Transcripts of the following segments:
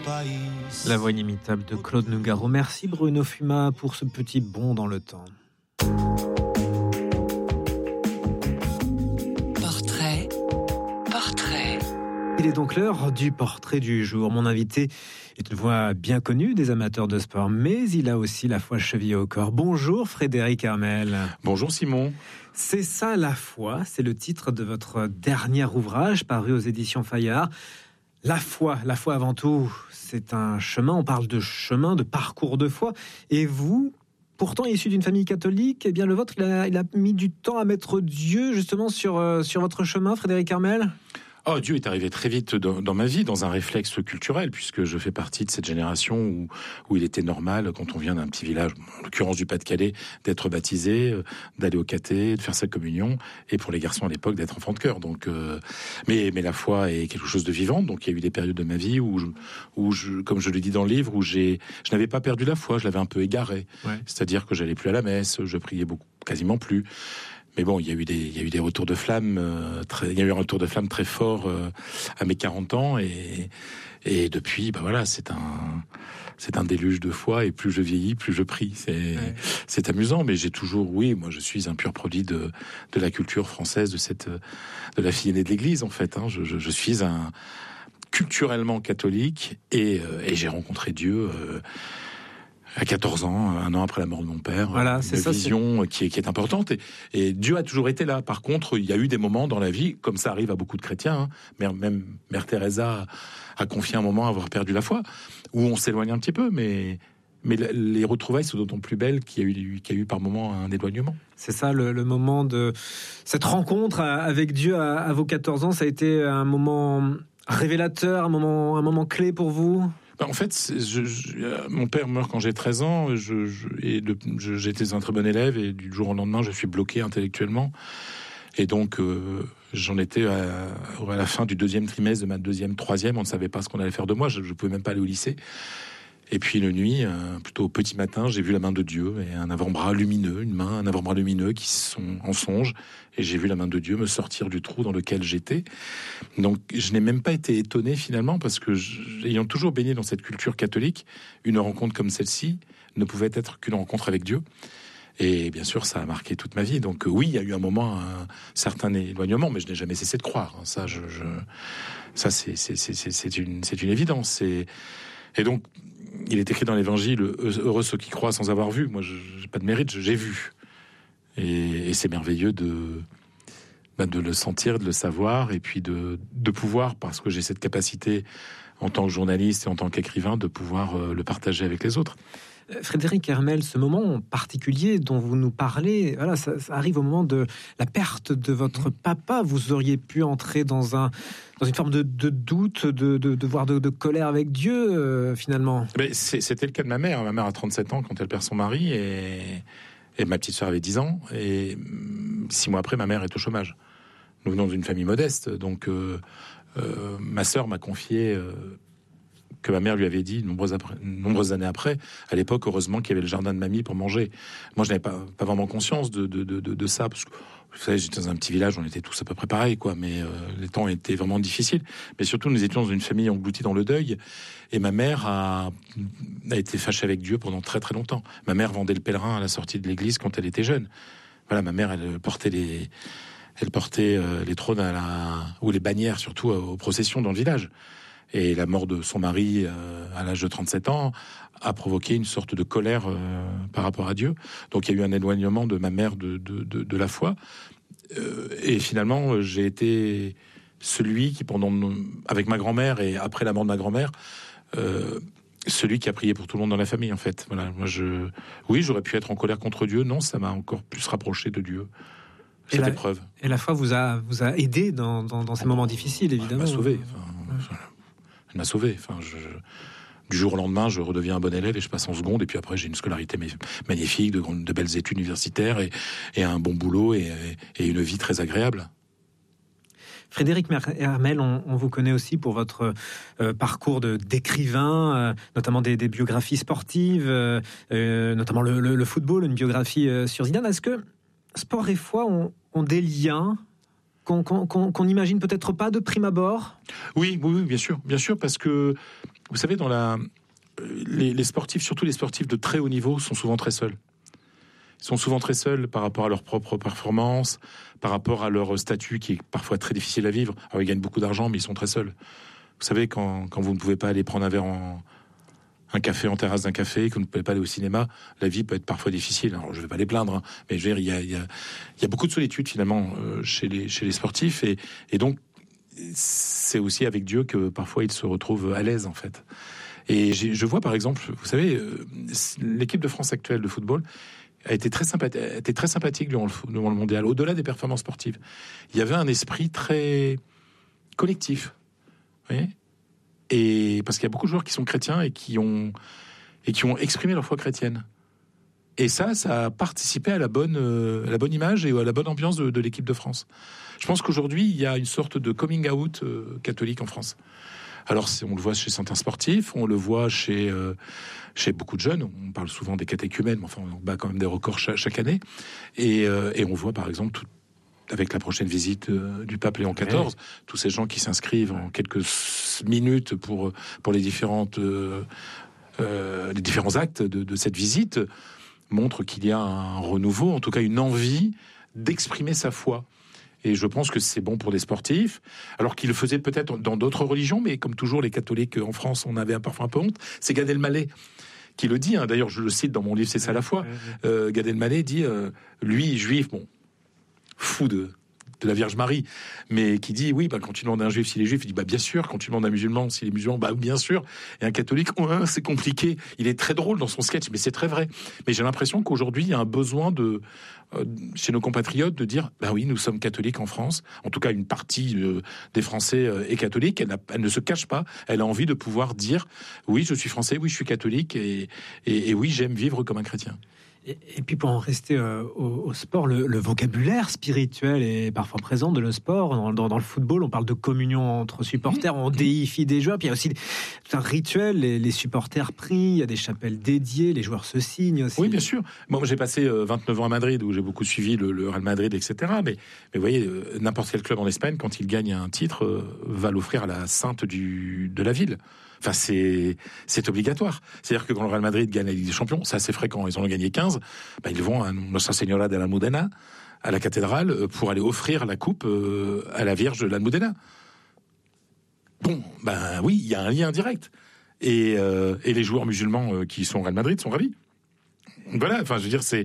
La voix inimitable de Claude Nougaro. Merci Bruno Fuma pour ce petit bond dans le temps. Portrait. Il est donc l'heure du portrait du jour. Mon invité est une voix bien connue des amateurs de sport, mais il a aussi la foi chevillée au corps. Bonjour Frédéric Hermel. Bonjour Simon. C'est ça la foi, c'est le titre de votre dernier ouvrage paru aux éditions Fayard. La foi avant tout, c'est un chemin, on parle de chemin, de parcours de foi. Et vous, pourtant issu d'une famille catholique, eh bien le vôtre, il a mis du temps à mettre Dieu justement sur votre chemin, Frédéric Hermel. Oh, Dieu est arrivé très vite dans ma vie, dans un réflexe culturel, puisque je fais partie de cette génération où il était normal, quand on vient d'un petit village, en l'occurrence du Pas-de-Calais, d'être baptisé, d'aller au caté, de faire sa communion, et pour les garçons à l'époque, d'être enfant de cœur. Donc, mais la foi est quelque chose de vivant. Donc, il y a eu des périodes de ma vie où comme je le dis dans le livre, je n'avais pas perdu la foi, je l'avais un peu égarée. Ouais. C'est-à-dire que j'allais plus à la messe, je priais quasiment plus. Mais bon, il y a eu des retours de flamme, il y a eu un retour de flamme très fort à mes 40 ans et depuis, voilà, c'est un déluge de foi et plus je vieillis, plus je prie. C'est amusant, mais j'ai toujours, moi, je suis un pur produit de la culture française, de la fille aînée de l'Église en fait. Hein. Je suis un culturellement catholique et j'ai rencontré Dieu. À 14 ans, un an après la mort de mon père, voilà, une vision qui est importante. Et Dieu a toujours été là. Par contre, il y a eu des moments dans la vie, comme ça arrive à beaucoup de chrétiens, hein, même Mère Teresa a confié un moment avoir perdu la foi, où on s'éloigne un petit peu, mais les retrouvailles sont d'autant plus belles qu'il y a eu par moments un éloignement. C'est ça, le moment de cette rencontre avec Dieu à vos 14 ans, ça a été un moment révélateur, un moment clé pour vous ? En fait, mon père meurt quand j'ai 13 ans. J'étais un très bon élève et du jour au lendemain, je suis bloqué intellectuellement. Et donc, j'en étais à la fin du deuxième trimestre de ma troisième. On ne savait pas ce qu'on allait faire de moi. Je ne pouvais même pas aller au lycée. Et puis une nuit, plutôt au petit matin, j'ai vu la main de Dieu et un avant-bras lumineux qui sont en songe. Et j'ai vu la main de Dieu me sortir du trou dans lequel j'étais. Donc je n'ai même pas été étonné finalement parce que ayant toujours baigné dans cette culture catholique, une rencontre comme celle-ci ne pouvait être qu'une rencontre avec Dieu. Et bien sûr, ça a marqué toute ma vie. Donc oui, il y a eu un moment, un certain éloignement, mais je n'ai jamais cessé de croire. Ça, c'est une évidence. Et donc, il est écrit dans l'Évangile, heureux ceux qui croient sans avoir vu. Moi, j'ai pas de mérite, j'ai vu. Et c'est merveilleux de le sentir, de le savoir, et puis de pouvoir, parce que j'ai cette capacité en tant que journaliste et en tant qu'écrivain, de pouvoir le partager avec les autres. Frédéric Hermel, ce moment particulier dont vous nous parlez, voilà, ça arrive au moment de la perte de votre papa. Vous auriez pu entrer dans une forme de doute, de colère avec Dieu, finalement. Mais c'était le cas de ma mère. Ma mère a 37 ans quand elle perd son mari et ma petite sœur avait 10 ans. Et 6 mois après, ma mère est au chômage. Nous venons d'une famille modeste, donc ma sœur m'a confié que ma mère lui avait dit nombreuses années après. À l'époque, heureusement qu'il y avait le jardin de mamie pour manger. Moi, je n'avais pas vraiment conscience de ça, parce que vous savez, j'étais dans un petit village, on était tous à peu près pareils, quoi. Mais les temps étaient vraiment difficiles. Mais surtout, nous étions dans une famille engloutie dans le deuil, et ma mère a été fâchée avec Dieu pendant très très longtemps. Ma mère vendait le pèlerin à la sortie de l'église quand elle était jeune. Voilà, ma mère, elle portait les trônes ou les bannières, surtout aux processions dans le village. Et la mort de son mari à l'âge de 37 ans a provoqué une sorte de colère par rapport à Dieu. Donc il y a eu un éloignement de ma mère de la foi. Et finalement, j'ai été celui qui, avec ma grand-mère et après la mort de ma grand-mère, celui qui a prié pour tout le monde dans la famille, en fait. Voilà, j'aurais pu être en colère contre Dieu. Non, ça m'a encore plus rapproché de Dieu. Cette épreuve. Et la foi vous a aidé dans ces moments difficiles, évidemment. Elle m'a sauvé. Elle m'a sauvé. Du jour au lendemain, je redeviens un bon élève et je passe en seconde. Et puis après, j'ai une scolarité magnifique, de belles études universitaires et un bon boulot et une vie très agréable. Frédéric Hermel, on vous connaît aussi pour votre parcours d'écrivain, notamment des biographies sportives, notamment le football, une biographie sur Zidane. Est-ce que sport et foi ont des liens qu'on n'imagine peut-être pas de prime abord ? Oui, bien sûr, parce que vous savez, les sportifs, surtout les sportifs de très haut niveau, sont souvent très seuls. Ils sont souvent très seuls par rapport à leur propre performance, par rapport à leur statut qui est parfois très difficile à vivre. Alors, ils gagnent beaucoup d'argent, mais ils sont très seuls. Vous savez, quand vous ne pouvez pas aller prendre un café en terrasse d'un café, que vous ne pouvez pas aller au cinéma, la vie peut être parfois difficile. Alors, je ne vais pas les plaindre, hein, mais je veux dire, il y a beaucoup de solitude, finalement, chez les sportifs. Et donc, c'est aussi avec Dieu que parfois ils se retrouvent à l'aise, en fait. Et je vois, par exemple, vous savez, l'équipe de France actuelle de football a été très sympathique durant le mondial. Au-delà des performances sportives, il y avait un esprit très collectif. Vous voyez ? Et parce qu'il y a beaucoup de joueurs qui sont chrétiens et qui ont exprimé leur foi chrétienne. Et ça a participé à la bonne image et à la bonne ambiance de l'équipe de France. Je pense qu'aujourd'hui, il y a une sorte de coming out catholique en France. Alors, on le voit chez certains sportifs, on le voit chez beaucoup de jeunes. On parle souvent des catéchumènes, mais enfin, on bat quand même des records chaque année. Et on voit, par exemple, avec la prochaine visite du pape Léon XIV, tous ces gens qui s'inscrivent en quelques minutes pour les différents actes de cette visite, montrent qu'il y a un renouveau, en tout cas une envie d'exprimer sa foi. Et je pense que c'est bon pour des sportifs, alors qu'ils le faisaient peut-être dans d'autres religions, mais comme toujours, les catholiques en France, on avait parfois un peu honte. C'est Gad Elmaleh qui le dit, hein. D'ailleurs, je le cite dans mon livre, c'est ça la foi. Gad Elmaleh dit, lui, juif, bon, fou de la Vierge Marie, mais qui dit, oui, quand tu demandes à un juif s'il est juif, il dit, bien sûr. Quand tu demandes à un musulman s'il est musulman, bien sûr. Et un catholique, c'est compliqué. Il est très drôle dans son sketch, mais c'est très vrai. Mais j'ai l'impression qu'aujourd'hui, il y a un besoin chez nos compatriotes de dire, oui, nous sommes catholiques en France. En tout cas, une partie des Français est catholique. Elle ne se cache pas. Elle a envie de pouvoir dire, oui, je suis français, oui, je suis catholique, et oui, j'aime vivre comme un chrétien. Et puis pour en rester au sport, le vocabulaire spirituel est parfois présent de le sport. Dans le football, on parle de communion entre supporters, on déifie des joueurs. Puis il y a aussi un rituel, les supporters prient, il y a des chapelles dédiées, les joueurs se signent aussi. Oui, bien sûr. Moi, j'ai passé 29 ans à Madrid, où j'ai beaucoup suivi le Real Madrid, etc. Mais vous voyez, n'importe quel club en Espagne, quand il gagne un titre, va l'offrir à la sainte de la ville. Enfin, c'est obligatoire. C'est-à-dire que quand le Real Madrid gagne la Ligue des Champions, c'est assez fréquent, ils en ont gagné 15, ils vont à Nuestra Señora de la Almudena, à la cathédrale, pour aller offrir la coupe à la Vierge de l'Almudena. Bon, oui, il y a un lien direct. Et les joueurs musulmans qui sont au Real Madrid sont ravis. Voilà, enfin, je veux dire, ça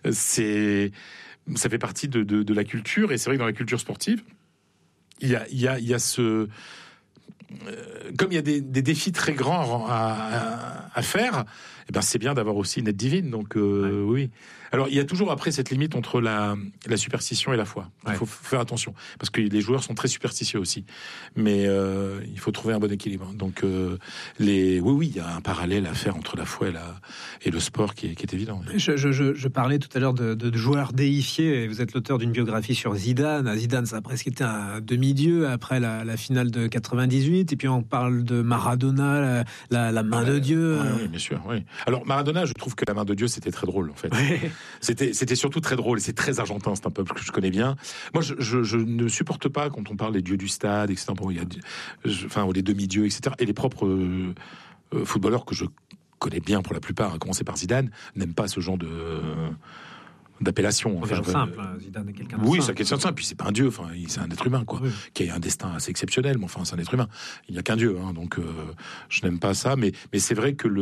fait partie de la culture, et c'est vrai que dans la culture sportive, il y a ce... comme il y a des défis très grands à faire, c'est bien d'avoir aussi une aide divine. Donc oui. Alors il y a toujours après cette limite entre la superstition et la foi. Il faut faire attention parce que les joueurs sont très superstitieux aussi. Mais il faut trouver un bon équilibre. Donc oui, il y a un parallèle à faire entre la foi et le sport qui est évident. Je parlais tout à l'heure de joueurs déifiés. Et vous êtes l'auteur d'une biographie sur Zidane. Zidane, ça a presque été un demi-dieu après la finale de 98. Et puis on parle de Maradona, la main de Dieu. Oui, bien sûr. Oui. Alors Maradona, je trouve que la main de Dieu, c'était très drôle en fait. C'était surtout très drôle. C'est très argentin. C'est un peuple que je connais bien. Moi, je ne supporte pas quand on parle des dieux du stade, etc. Bon, les demi-dieux, etc. Et les propres footballeurs que je connais bien pour la plupart, à commencer par Zidane, n'aiment pas ce genre d'appellation. Simple, Zidane est quelqu'un de simple. Oui, simple. c'est quelqu'un de simple. Puis c'est pas un dieu. C'est un être humain, quoi, qui a un destin assez exceptionnel. Mais c'est un être humain. Il n'y a qu'un dieu, hein, donc je n'aime pas ça. Mais c'est vrai que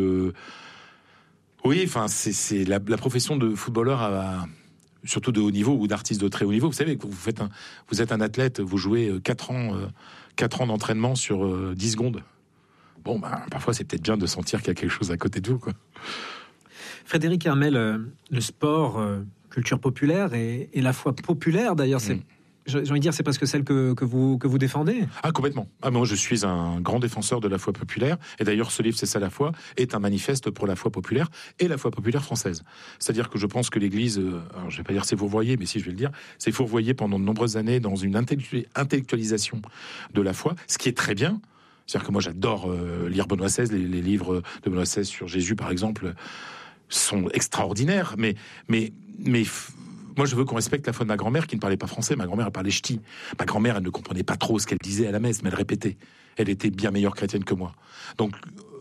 c'est la profession de footballeur surtout de haut niveau ou d'artiste de très haut niveau. Vous savez que vous êtes un athlète, vous jouez 4 ans d'entraînement sur 10 secondes. Bon, parfois c'est peut-être bien de sentir qu'il y a quelque chose à côté de vous, quoi. Frédéric Hermel, le sport, culture populaire et la foi populaire, d'ailleurs, j'ai envie de dire, c'est presque celle que vous défendez. Ah, complètement. Moi, je suis un grand défenseur de la foi populaire. Et d'ailleurs, ce livre, C'est ça la foi, est un manifeste pour la foi populaire et la foi populaire française. C'est-à-dire que je pense que l'Église, alors je vais pas dire c'est fourvoyé, mais si je vais le dire, c'est fourvoyé pendant de nombreuses années dans une intellectualisation de la foi, ce qui est très bien. C'est-à-dire que moi, j'adore lire Benoît XVI, les livres de Benoît XVI sur Jésus, par exemple, sont extraordinaires. Mais moi, je veux qu'on respecte la foi de ma grand-mère qui ne parlait pas français. Ma grand-mère, elle parlait ch'ti. Ma grand-mère, elle ne comprenait pas trop ce qu'elle disait à la messe, mais elle répétait. Elle était bien meilleure chrétienne que moi. Donc,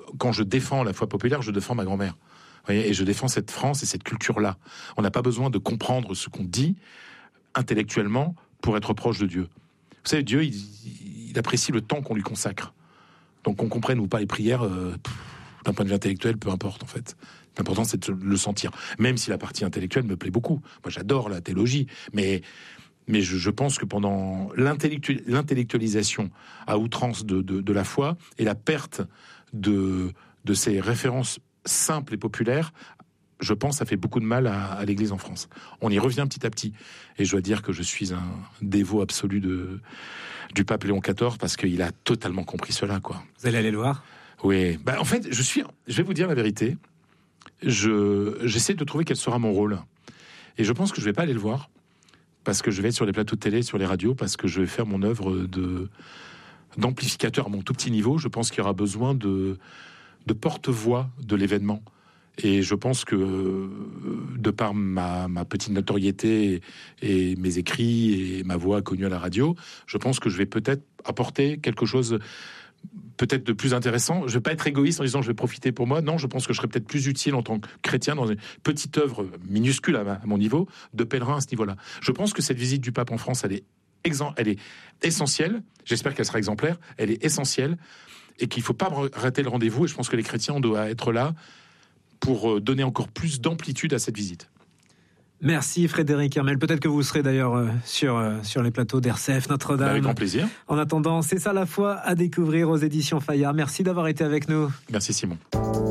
quand je défends la foi populaire, je défends ma grand-mère. Vous voyez, et je défends cette France et cette culture-là. On n'a pas besoin de comprendre ce qu'on dit intellectuellement pour être proche de Dieu. Vous savez, Dieu, il apprécie le temps qu'on lui consacre. Donc qu'on comprenne ou pas les prières, d'un point de vue intellectuel, peu importe en fait. L'important, c'est de le sentir. Même si la partie intellectuelle me plaît beaucoup. Moi, j'adore la théologie, mais je pense que pendant l'intellectualisation à outrance de la foi et la perte de ces références simples et populaires, je pense que ça fait beaucoup de mal à l'Église en France. On y revient petit à petit. Et je dois dire que je suis un dévot absolu du pape Léon XIV parce qu'il a totalement compris cela, quoi. Vous allez aller le voir ? Oui. En fait, je vais vous dire la vérité. J'essaie de trouver quel sera mon rôle. Et je pense que je vais pas aller le voir parce que je vais être sur les plateaux de télé, sur les radios, parce que je vais faire mon œuvre d'amplificateur à mon tout petit niveau. Je pense qu'il y aura besoin de porte-voix de l'événement. Et je pense que, de par ma petite notoriété et mes écrits et ma voix connue à la radio, je pense que je vais peut-être apporter quelque chose peut-être de plus intéressant. Je ne vais pas être égoïste en disant je vais profiter pour moi. Non, je pense que je serai peut-être plus utile en tant que chrétien dans une petite œuvre minuscule à mon niveau, de pèlerin à ce niveau-là. Je pense que cette visite du pape en France, elle est essentielle. J'espère qu'elle sera exemplaire. Elle est essentielle et qu'il ne faut pas rater le rendez-vous. Et je pense que les chrétiens, on doit être là pour donner encore plus d'amplitude à cette visite. Merci Frédéric Hermel. Peut-être que vous serez d'ailleurs sur les plateaux d'RCF Notre-Dame. Avec grand plaisir. En attendant, c'est ça la foi à découvrir aux éditions Fayard. Merci d'avoir été avec nous. Merci Simon.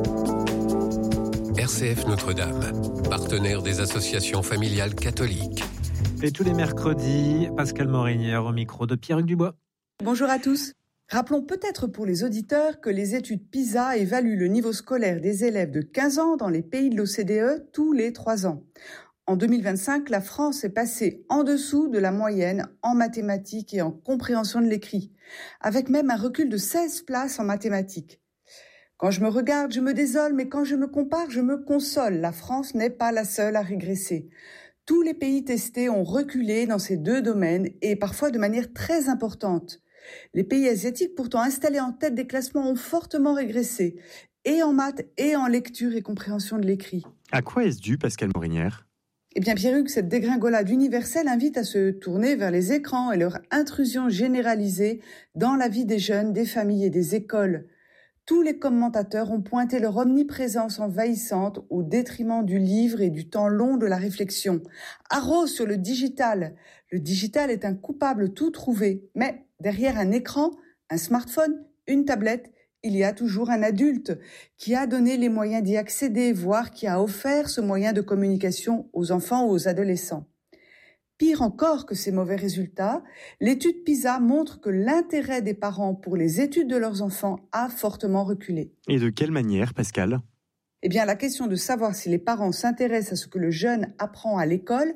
RCF Notre-Dame, partenaire des associations familiales catholiques. Et tous les mercredis, Pascal Morinière au micro de Pierre-Hugues Dubois. Bonjour à tous. Rappelons peut-être pour les auditeurs que les études PISA évaluent le niveau scolaire des élèves de 15 ans dans les pays de l'OCDE tous les 3 ans. En 2025, la France est passée en dessous de la moyenne en mathématiques et en compréhension de l'écrit, avec même un recul de 16 places en mathématiques. Quand je me regarde, je me désole, mais quand je me compare, je me console. La France n'est pas la seule à régresser. Tous les pays testés ont reculé dans ces 2 domaines et parfois de manière très importante. Les pays asiatiques, pourtant installés en tête des classements, ont fortement régressé, et en maths, et en lecture et compréhension de l'écrit. À quoi est-ce dû, Pascal Morinière ? Eh bien, Pierre-Hugues, cette dégringolade universelle invite à se tourner vers les écrans et leur intrusion généralisée dans la vie des jeunes, des familles et des écoles. Tous les commentateurs ont pointé leur omniprésence envahissante au détriment du livre et du temps long de la réflexion. Haro sur le digital. Le digital est un coupable tout trouvé, mais derrière un écran, un smartphone, une tablette, il y a toujours un adulte qui a donné les moyens d'y accéder, voire qui a offert ce moyen de communication aux enfants ou aux adolescents. Pire encore que ces mauvais résultats, l'étude PISA montre que l'intérêt des parents pour les études de leurs enfants a fortement reculé. Et de quelle manière, Pascal ? Eh bien, la question de savoir si les parents s'intéressent à ce que le jeune apprend à l'école,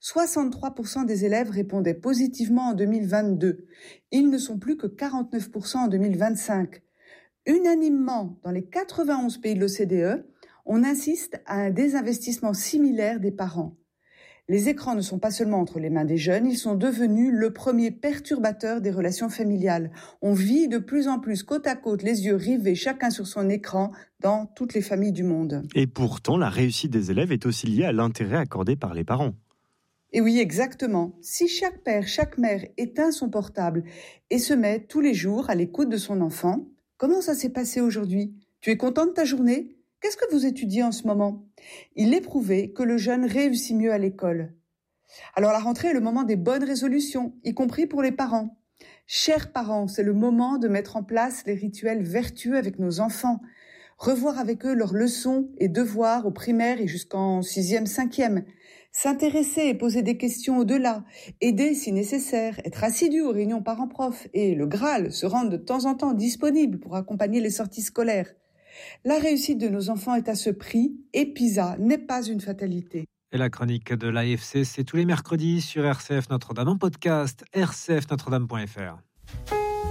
63% des élèves répondaient positivement en 2022. Ils ne sont plus que 49% en 2025. Unanimement, dans les 91 pays de l'OCDE, on insiste à un désinvestissement similaire des parents. Les écrans ne sont pas seulement entre les mains des jeunes, ils sont devenus le premier perturbateur des relations familiales. On vit de plus en plus côte à côte, les yeux rivés, chacun sur son écran, dans toutes les familles du monde. Et pourtant, la réussite des élèves est aussi liée à l'intérêt accordé par les parents. Et oui, exactement. Si chaque père, chaque mère éteint son portable et se met tous les jours à l'écoute de son enfant, comment ça s'est passé aujourd'hui ? Tu es content de ta journée ? Qu'est-ce que vous étudiez en ce moment ? Il est prouvé que le jeune réussit mieux à l'école. Alors la rentrée est le moment des bonnes résolutions, y compris pour les parents. Chers parents, c'est le moment de mettre en place les rituels vertueux avec nos enfants. Revoir avec eux leurs leçons et devoirs au primaire et jusqu'en 6e, 5e. S'intéresser et poser des questions au-delà. Aider si nécessaire. Être assidu aux réunions parents-prof. Et le Graal, se rendre de temps en temps disponible pour accompagner les sorties scolaires. La réussite de nos enfants est à ce prix et PISA n'est pas une fatalité. Et la chronique de l'AFC, c'est tous les mercredis sur RCF Notre-Dame en podcast, rcfnotredame.fr.